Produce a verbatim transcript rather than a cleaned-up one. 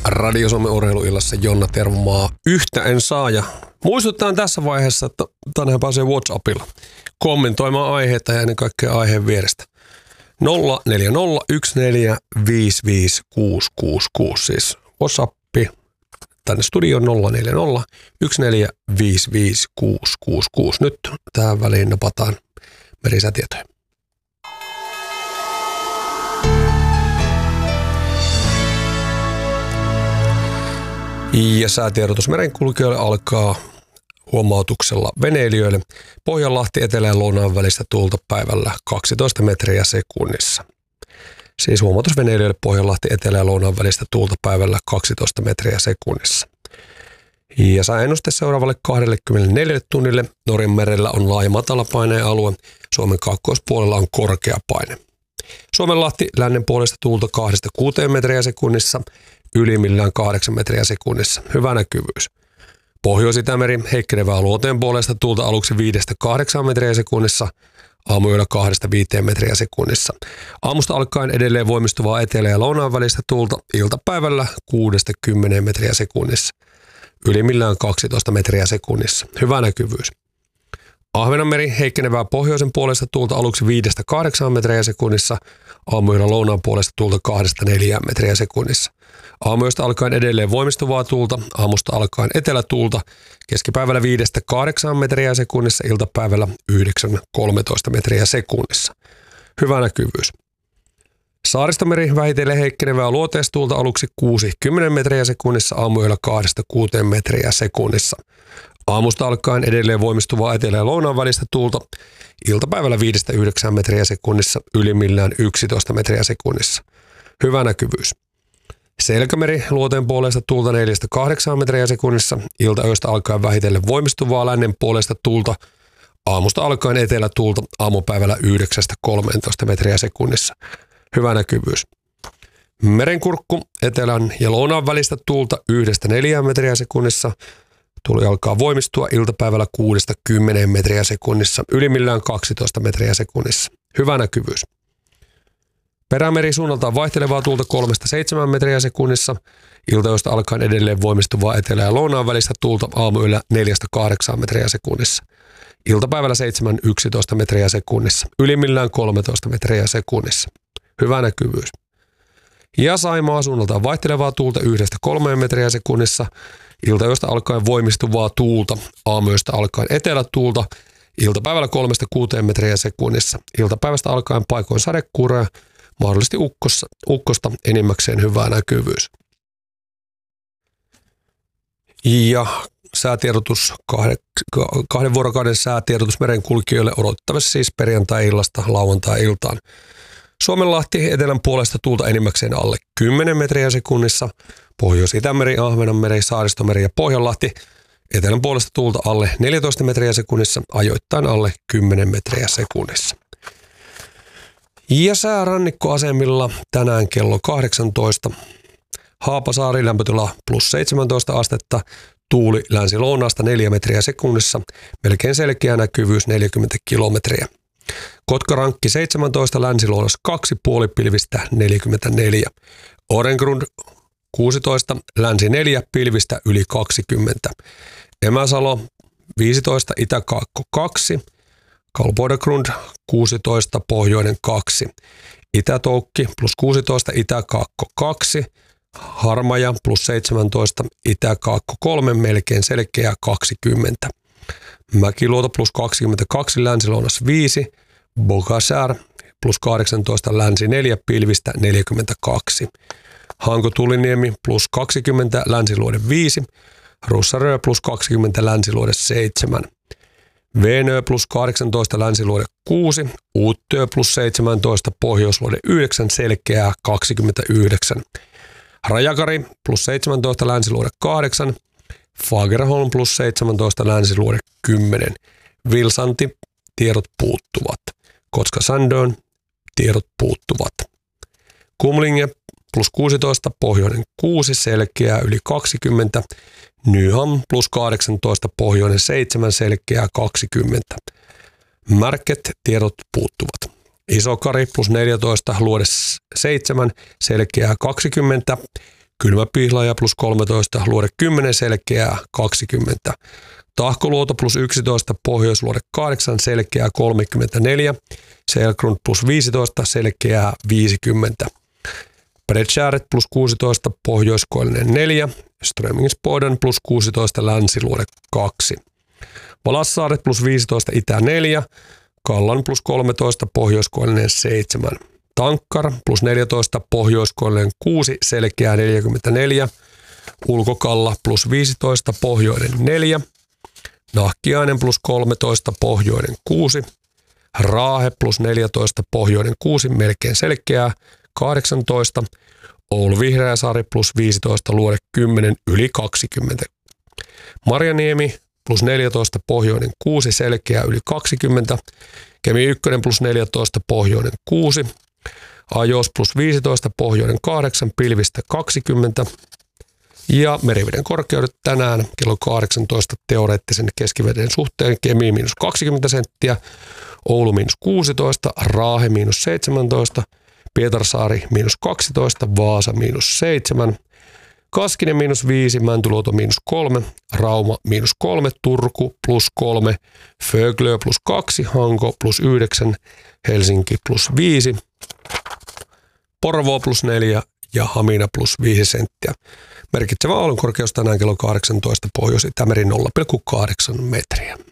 Radio Suomen urheiluillassa Jonna Tervomaa. Yhtä en saa ja muistutetaan tässä vaiheessa, että tänään pääsee WhatsAppilla kommentoimaan aiheita ja ennen kaikkea aiheen vierestä. nolla neljä nolla yksi neljä viisi viisi kuusi kuusi kuusi siis WhatsAppi tänne studioon nolla neljä nolla yksi neljä viisi viisi kuusi kuusi kuusi. Nyt tähän väliin napataan merisäätietoja. Ja säätiedotus merenkulkijoille alkaa huomautuksella veneilijöille. Pohjanlahti etelä- ja lounaan välistä tuulta päivällä kaksitoista metriä sekunnissa. Siis huomautus veneilijöille Pohjanlahti etelä- ja lounaan välistä tuulta päivällä kaksitoista metriä sekunnissa. Ja sääennuste seuraavalle kaksikymmentäneljä tunnille. Norjan merellä on laaja matalapaineen alue. Suomen kaakkoispuolella on korkea paine. Suomenlahti lännen puolesta tuulta kahdesta kuuteen metriä sekunnissa. Ylimmillään kahdeksan metriä sekunnissa. Hyvä näkyvyys. Pohjois-Itämeri heikkenevää luoteen puolesta tuulta aluksi viidestä kahdeksaan metriä sekunnissa. Aamuyöllä kahdesta viiteen metriä sekunnissa. Aamusta alkaen edelleen voimistuvaa etelä- ja lounaan välistä tuulta iltapäivällä kuudesta kymmeneen metriä sekunnissa. Ylimmillään kaksitoista metriä sekunnissa. Hyvä näkyvyys. Ahvenanmeri heikkenevää pohjoisen puolesta tuulta aluksi viidestä kahdeksaan metriä sekunnissa. Aamuyöllä lounaan puolesta tuulta kahdesta neljään metriä sekunnissa. Aamuyöstä alkaen edelleen voimistuvaa tuulta, aamusta alkaen etelätuulta, keskipäivällä viidestä kahdeksaan metriä sekunnissa, iltapäivällä yhdeksän kolmetoista metriä sekunnissa. Hyvä näkyvyys. Saaristomeri vähitellen heikkenevää luoteistuulta aluksi kuusi kymmenen metriä sekunnissa, aamuyöllä kahdesta kuuteen metriä sekunnissa. Aamusta alkaen edelleen voimistuvaa etelä- ja lounaan välistä tuulta, iltapäivällä viidestä yhdeksään metriä sekunnissa, ylimmillään yksitoista metriä sekunnissa. Hyvä näkyvyys. Selkämeri luoteen puolesta tuulta neljästä kahdeksaan metriä sekunnissa, iltaöistä alkaen vähitellen voimistuvaa lännen puolesta tuulta, aamusta alkaen etelätuulta, aamupäivällä yhdeksästä kolmeentoista metriä sekunnissa. Hyvä näkyvyys. Merenkurkku etelän ja lounaan välistä tuulta yhdestä neljään metriä sekunnissa, tuuli alkaa voimistua iltapäivällä kuudesta kymmeneen metriä sekunnissa, ylimmillään kaksitoista metriä sekunnissa. Hyvä näkyvyys. Perämeri suunnaltaan vaihtelevaa tuulta kolmesta seitsemään metriä sekunnissa, iltaöistä alkaen edelleen voimistuvaa etelä- ja lounaan välistä tuulta aamuyöllä neljästä kahdeksaan metriä sekunnissa. Iltapäivällä seitsemän yksitoista metriä sekunnissa, ylimmillään kolmetoista metriä sekunnissa. Hyvä näkyvyys. Ja Saimaa suunnaltaan vaihtelevaa tuulta yhdestä kolmeen metriä sekunnissa, iltaöistä alkaen voimistuvaa tuulta, aamuyöstä alkaen etelätuulta, iltapäivällä kolmesta kuuteen metriä sekunnissa, iltapäivästä alkaen paikoin sadekuuroja, mahdollisesti ukkossa, ukkosta enimmäkseen hyvää näkyvyys. Ja säätiedotus, kahden, kahden vuorokauden säätiedotus merenkulkijoille odotettavissa siis perjantai-illasta lauantai-iltaan. Suomenlahti etelän puolesta tuulta enimmäkseen alle kymmenen metriä sekunnissa, Pohjois-Itämeri, Ahvenanmeri, Saaristomeri ja Pohjanlahti etelän puolesta tuulta alle neljätoista metriä sekunnissa, ajoittain alle kymmenen metriä sekunnissa. Ja sää rannikkoasemilla tänään kello kahdeksantoista. Haapasaari lämpötila plus seitsemäntoista astetta, tuuli länsi-lounaasta neljä metriä sekunnissa, melkein selkeä näkyvyys neljäkymmentä kilometriä. Kotkarankki seitsemäntoista, länsi-lounas kaksi, puolipilvistä neljäkymmentäneljä. Orengrund kuusitoista, länsi neljä, pilvistä yli kaksikymmentä. Emäsalo viisitoista, itäkaakko kaksi. Kalpoidagrund kuusitoista, pohjoinen kaksi. Itätoukki plus kuusitoista, itäkaakko kaksi. Harmaja plus seitsemäntoista, itäkaakko kolme, melkein selkeä kaksikymmentä. Mäkiluoto plus kaksikymmentäkaksi, länsi-lounas viisi. Bogasär plus kahdeksantoista, länsi neljä, pilvistä neljäkymmentäkaksi. Hanko-Tuliniemi plus kaksikymmentä, länsiluode viisi. Russarö plus kaksikymmentä, länsiluode seitsemän. Venö plus kahdeksantoista, länsiluode kuusi, Uuttyö plus seitsemäntoista, pohjoisluode yhdeksän, selkeää kaksikymmentäyhdeksän. Rajakari plus seitsemäntoista, länsiluode kahdeksan, Fagerholm plus seitsemäntoista, länsiluode kymmenen. Vilsanti, tiedot puuttuvat. Kotka-Sandön, tiedot puuttuvat. Kumlinge plus kuusitoista, pohjoinen kuusi, selkeää yli kaksikymmentä. Nyham plus kahdeksantoista, pohjoinen seitsemän, selkeää kaksikymmentä. Märket, tiedot puuttuvat. Isokari plus neljätoista, luode seitsemän, selkeää kaksikymmentä. Kylmä Pihlaja plus kolmetoista, Luode kymmenen, selkeää kaksikymmentä. Tahkoluoto plus yksitoista, Pohjoisluode kahdeksan, selkeää kolmekymmentäneljä. Selgrund plus viisitoista, selkeää viisikymmentä. Bredskäret plus kuusitoista, Pohjoiskoillinen neljä. Strömingsboden plus kuusitoista, Länsiluode kaksi. Valassaaret plus viisitoista, Itä neljä. Kallan plus kolmetoista, Pohjoiskoillinen seitsemän. Tankkar plus neljätoista, Pohjoiskoillinen kuusi, selkeää neljäkymmentäneljä. Ulkokalla plus viisitoista, Pohjoinen neljä. Nahkiainen plus kolmetoista, Pohjoinen kuusi. Raahe plus neljätoista, Pohjoinen kuusi, melkein selkeää kahdeksantoista. Oulu Vihreäsaari plus viisitoista, Luode kymmenen, yli kaksikymmentä. Marjaniemi plus neljätoista, Pohjoinen kuusi, selkeää yli kaksikymmentä. Kemi yksi plus neljätoista, Pohjoinen kuusi. Ajos plus viisitoista, Pohjoinen kahdeksan, pilvistä kaksikymmentä. Ja meriveden korkeudet tänään kello kahdeksantoista teoreettisen keskiveden suhteen. Kemi miinus kaksikymmentä senttiä, Oulu miinus kuusitoista, Raahe miinus seitsemäntoista, Pietarsaari miinus kaksitoista, Vaasa miinus seitsemän, Kaskinen miinus viisi, Mäntyluoto miinus kolme, Rauma miinus kolme, Turku plus kolme, Föglö plus kaksi, Hanko plus yhdeksän, Helsinki plus viisi, Porvoo plus neljä ja Hamina plus viisi senttiä. Merkitsevä aallonkorkeus tänään kello kahdeksantoista, Pohjois-Itämeri nolla pilkku kahdeksan metriä.